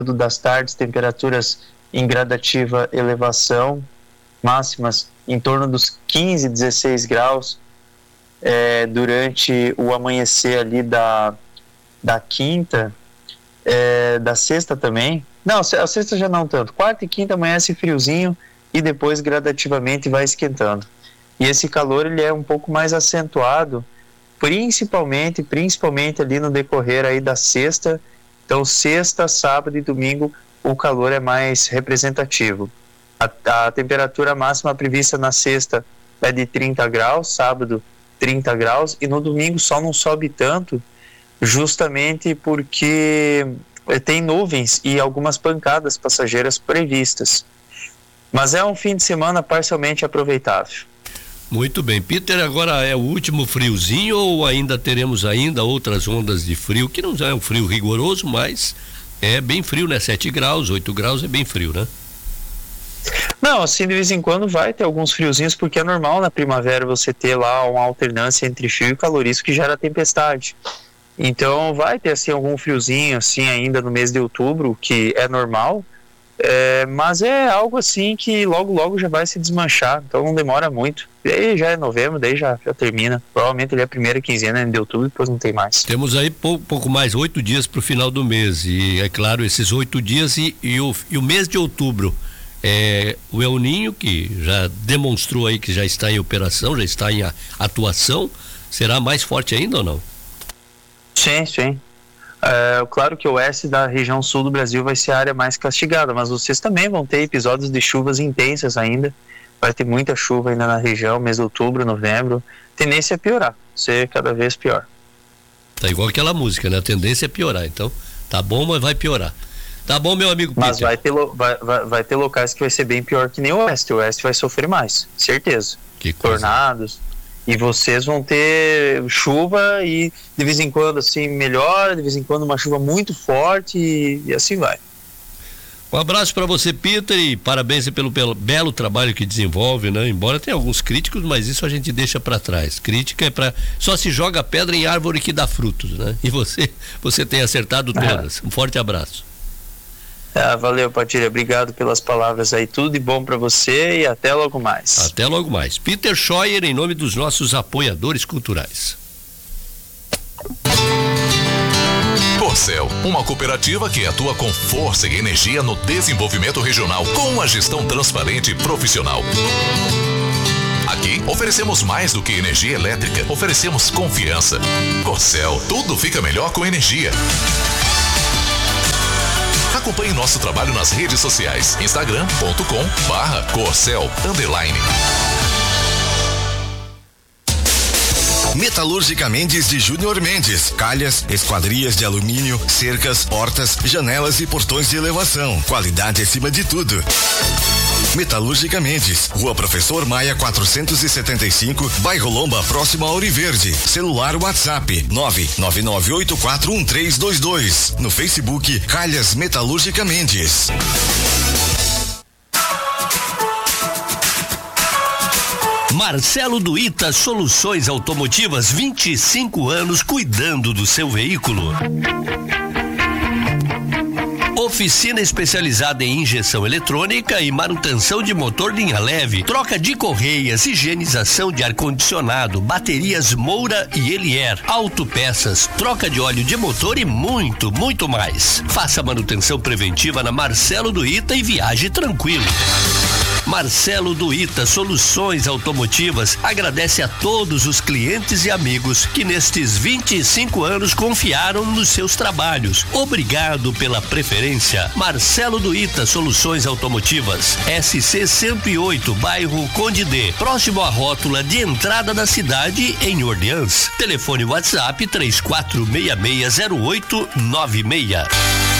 das tardes, temperaturas em gradativa elevação, máximas em torno dos 15, 16 graus durante o amanhecer ali da quinta, da sexta também. Não, a sexta já não tanto. Quarta e quinta amanhece friozinho e depois gradativamente vai esquentando. E esse calor ele é um pouco mais acentuado, principalmente ali no decorrer aí da sexta. Então, sexta, sábado e domingo, o calor é mais representativo. A temperatura máxima prevista na sexta é de 30 graus, sábado 30 graus, e no domingo só não sobe tanto, justamente porque tem nuvens e algumas pancadas passageiras previstas. Mas é um fim de semana parcialmente aproveitável. Muito bem, Peter, agora é o último friozinho ou ainda teremos outras ondas de frio, que não é um frio rigoroso, mas é bem frio, né? 7 graus, 8 graus é bem frio, né? Não, assim, de vez em quando vai ter alguns friozinhos, porque é normal na primavera você ter lá uma alternância entre frio e calor, isso que gera tempestade. Então vai ter assim algum friozinho assim ainda no mês de outubro, que é normal, mas é algo assim que logo já vai se desmanchar, então não demora muito. Daí já é novembro, daí já termina. Provavelmente ele é a primeira quinzena de outubro, depois não tem mais. Temos aí pouco mais 8 dias para o final do mês, e é claro, esses 8 dias e o mês de outubro. O El Ninho, que já demonstrou aí que já está em operação, já está em atuação, será mais forte ainda ou não? Sim. Claro que o oeste da região sul do Brasil vai ser a área mais castigada, mas vocês também vão ter episódios de chuvas intensas ainda. Vai ter muita chuva ainda na região, mês de outubro, novembro. Tendência é piorar, ser cada vez pior. Tá igual aquela música, né? A tendência é piorar, então tá bom, mas vai piorar. Tá bom, meu amigo Peter. Mas vai ter locais que vai ser bem pior que nem o oeste vai sofrer mais, certeza. Que coisa. Tornados. E vocês vão ter chuva e de vez em quando assim melhora, de vez em quando uma chuva muito forte e assim vai. Um abraço para você, Peter, e parabéns pelo belo trabalho que desenvolve, né? Embora tenha alguns críticos, mas isso a gente deixa para trás. Crítica é só se joga pedra em árvore que dá frutos, né? E você tem acertado todas. Um forte abraço. Valeu, Padilha, obrigado pelas palavras aí, tudo de bom para você e até logo mais. Até logo mais. Peter Scheuer, em nome dos nossos apoiadores culturais. Corcel, uma cooperativa que atua com força e energia no desenvolvimento regional, com uma gestão transparente e profissional. Aqui oferecemos mais do que energia elétrica, oferecemos confiança. Corcel, tudo fica melhor com energia. Acompanhe nosso trabalho nas redes sociais, instagram.com/Corcel_. Metalúrgica Mendes de Júnior Mendes, calhas, esquadrias de alumínio, cercas, portas, janelas e portões de elevação. Qualidade acima de tudo. Metalúrgica Mendes, Rua Professor Maia 475, Bairro Lomba, próximo a Ouro Verde. Celular WhatsApp 999841322. No Facebook, Calhas Metalúrgica Mendes. Marcelo Duíta Soluções Automotivas, 25 anos cuidando do seu veículo. Oficina especializada em injeção eletrônica e manutenção de motor linha leve, troca de correias, higienização de ar-condicionado, baterias Moura e Elier, autopeças, troca de óleo de motor e muito mais. Faça manutenção preventiva na Marcelo Duíta e viaje tranquilo. Marcelo Duíta Soluções Automotivas agradece a todos os clientes e amigos que nestes 25 anos confiaram nos seus trabalhos. Obrigado pela preferência. Marcelo Duíta Soluções Automotivas, SC 108, bairro Conde D, próximo à rótula de entrada da cidade, em Orleans. Telefone WhatsApp 34660896.